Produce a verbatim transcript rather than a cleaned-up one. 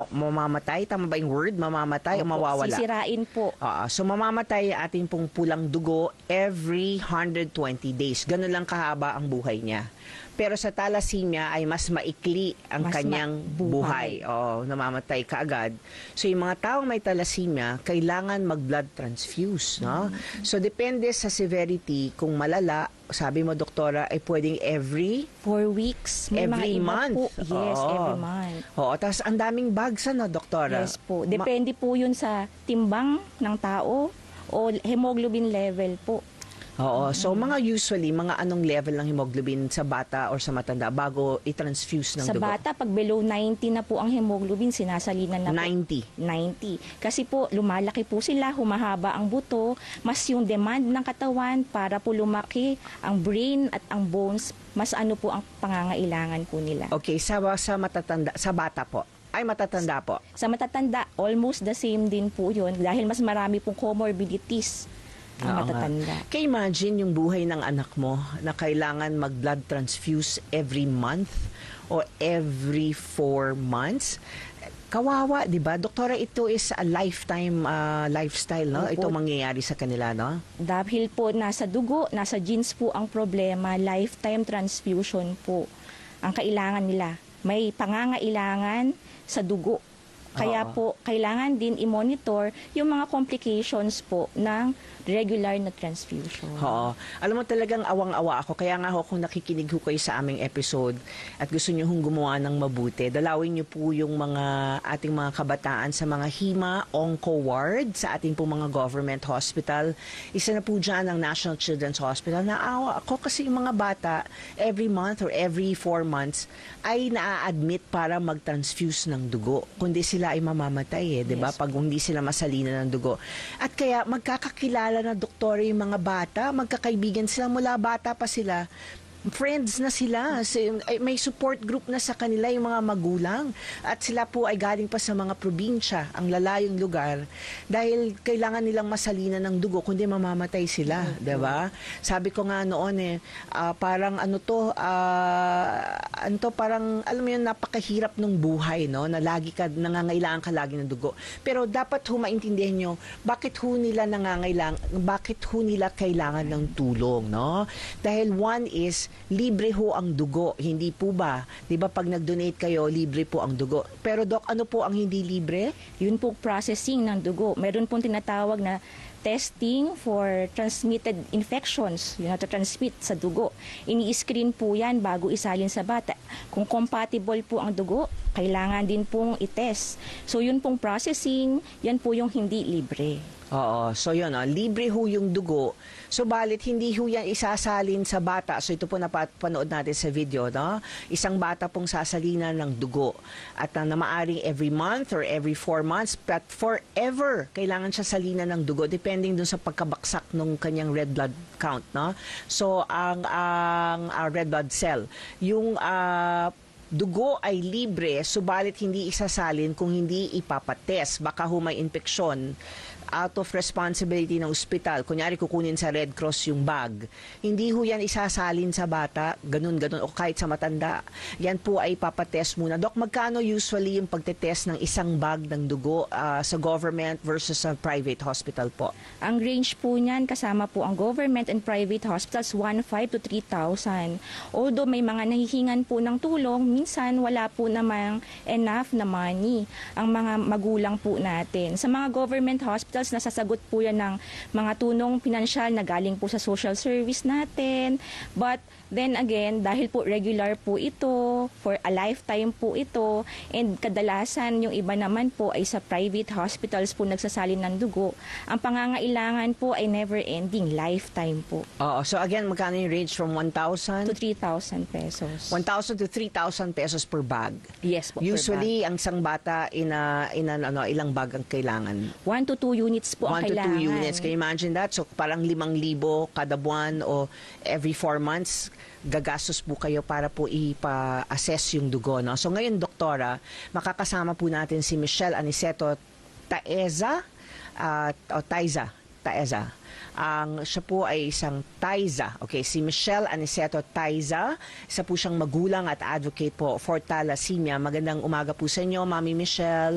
mamamatay. Tama ba yung word? Mamamatay o Opo, mawawala? sisirain po. Oo. So, mamamatay ang ating pong pulang dugo every one hundred twenty days. Ganun lang kahaba ang buhay niya. Pero sa thalassemia ay mas maikli ang Mas kanyang ma- buhay. buhay. Oo, namamatay kaagad. So, yung mga taong may thalassemia, kailangan mag-blood transfuse, no? Mm-hmm. So, depende sa severity, kung malala, sabi mo, doktora, ay pwedeng every Four weeks. May Every mga iba month? po. Yes, Oo. every month. Oo, tapos ang daming bags, ano, doktora? Yes po. Depende po yun sa timbang ng tao o hemoglobin level po. Oo. So, mga usually, mga anong level ng hemoglobin sa bata or sa matanda bago i-transfuse ng Sa dugo? bata, pag below ninety na po ang hemoglobin, sinasalinan na po. ninety. ninety. Kasi po, lumalaki po sila, humahaba ang buto, mas yung demand ng katawan para po lumaki ang brain at ang bones, mas ano po ang pangangailangan po nila. Okay, sa, sa matatanda, sa bata po. Ay, matatanda po. Sa matatanda, almost the same din po yun dahil mas marami pong comorbidities ang Oo nga. matatanda. Kaya imagine yung buhay ng anak mo na kailangan mag-blood transfuse every month or every four months. Kawawa, di ba? Doktora, ito is a lifetime uh, lifestyle, no? Opo. Ito mangyayari sa kanila, no? Dahil po nasa dugo, nasa genes po ang problema, lifetime transfusion po ang kailangan nila. May pangangailangan sa dugo. Kaya Oo. po, kailangan din i-monitor yung mga complications po ng regular na transfusion. Oo. Alam mo talagang awang-awa ako. Kaya nga ho, kung nakikinig ho kayo sa aming episode at gusto nyo hong gumawa ng mabuti, dalawin nyo po yung mga ating mga kabataan sa mga Hima Onco Ward sa ating po mga government hospital. Isa na po dyan ang National Children's Hospital. Naawa ako kasi yung mga bata every month or every four months ay naa-admit para mag-transfuse ng dugo. Kundi sila ay mamamatay eh, di ba? Yes. Pag hindi sila masalina ng dugo. At kaya magkakakilala na doktor yung mga bata, magkakaibigan sila mula bata pa sila. Friends na sila. May support group na sa kanila yung mga magulang. At sila po ay galing pa sa mga probinsya, ang lalayong lugar. Dahil kailangan nilang masalina ng dugo, kundi mamamatay sila. Mm-hmm. Diba? Sabi ko nga noon eh, uh, parang ano to, uh, ano to, parang, alam mo yun, napakahirap ng buhay, no? Na lagi ka, nangangailangan ka lagi ng dugo. Pero dapat ho maintindihan nyo, bakit ho nila nangangailangan, bakit ho nila kailangan ng tulong, no? Dahil one is, libre ho ang dugo, hindi po ba? 'Di ba pag nag-donate kayo, libre po ang dugo. Pero doc, ano po ang hindi libre? Yun po processing ng dugo. Meron pong tinatawag na testing for transmitted infections, yun na transmit sa dugo. Ini-screen po yan bago isalin sa bata. Kung compatible po ang dugo, kailangan din pong i-test. So yun pong processing, yan po yung hindi libre. Oo. So yun, oh, libre ho yung dugo. So balit hindi ho yan isasalin sa bata. So ito po napanood natin sa video, no? Isang bata pong sasalina ng dugo. At uh, na maaring every month or every four months, but forever, kailangan siya salina ng dugo depending dun sa pagkabaksak ng kanyang red blood count, no? So ang ang uh, red blood cell, yung uh, dugo ay libre, subalit hindi isasalin kung hindi ipapatest. Baka ho may infeksyon out of responsibility ng ospital. Kunyari, kukunin sa Red Cross yung bag. Hindi ho yan isasalin sa bata, ganun-ganun, o kahit sa matanda. Yan po ay papatest muna. Dok, magkano usually yung pagtetest ng isang bag ng dugo uh, sa government versus sa private hospital po? Ang range po niyan, kasama po ang government and private hospitals, one thousand five to three thousand. Although may mga nahihingan po ng tulong, minsan wala po namang enough na money ang mga magulang po natin. Sa mga government hospitals, nasasagot po yan ng mga tunong pinansyal na galing po sa social service natin. But then again, dahil po regular po ito, for a lifetime po ito, and kadalasan yung iba naman po ay sa private hospitals po nagsasalin ng dugo, ang pangangailangan po ay never-ending, lifetime po. Oo. So again, magkano yung range from one thousand? To three thousand pesos. one thousand to three thousand pesos per bag. Yes po, Usually, ang isang bata, in a, in a, ano, ilang bag ang kailangan? One to two units po ang One to kailangan. two units. Can you imagine that? So, parang limang libo kada buwan o every four months, gagastos po kayo para po ipa-assess yung dugo. No? So, ngayon, doktora, makakasama po natin si Michelle Aniceto Taeza, uh, o Taiza, Taeza. Ang siya po ay isang Taiza. Okay, si Michelle Aniceto Taiza, isa po siyang magulang at advocate po for thalassemia. Magandang umaga po sa inyo, Mami Michelle.